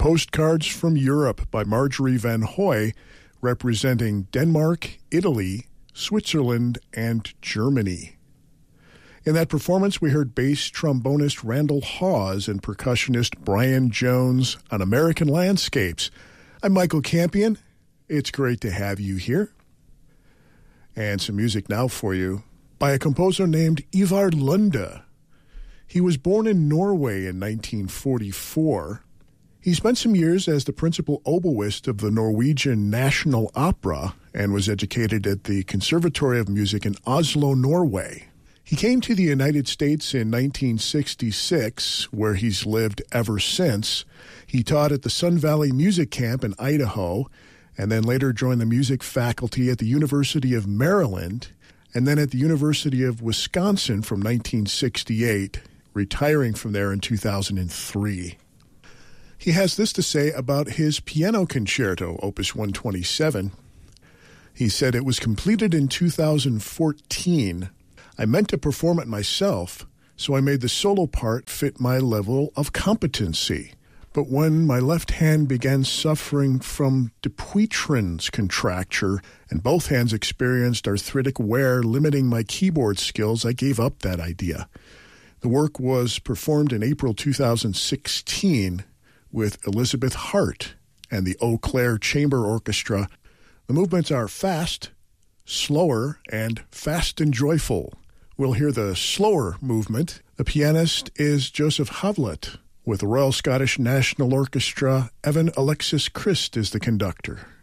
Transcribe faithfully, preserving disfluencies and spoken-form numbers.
Postcards from Europe by Marjorie Van Hoy, representing Denmark, Italy, Switzerland, and Germany. In that performance, we heard bass trombonist Randall Hawes and percussionist Brian Jones on American Landscapes. I'm Michael Campion. It's great to have you here. And some music now for you by a composer named Ivar Lunde. He was born in Norway in nineteen forty-four. He spent some years as the principal oboist of the Norwegian National Opera and was educated at the Conservatory of Music in Oslo, Norway. He came to the United States in nineteen sixty-six, where he's lived ever since. He taught at the Sun Valley Music Camp in Idaho, and then later joined the music faculty at the University of Maryland, and then at the University of Wisconsin from nineteen sixty-eight, retiring from there in two thousand three. He has this to say about his piano concerto, Opus one twenty-seven. He said, "It was completed in two thousand fourteen. I meant to perform it myself, so I made the solo part fit my level of competency. But when my left hand began suffering from Dupuytren's contracture and both hands experienced arthritic wear limiting my keyboard skills, I gave up that idea." The work was performed in April two thousand sixteen with Elizabeth Hart and the Eau Claire Chamber Orchestra. The movements are fast, slower, and fast and joyful. We'll hear the slower movement. The pianist is Joseph Havlet. With the Royal Scottish National Orchestra, Evan Alexis Christ is the conductor.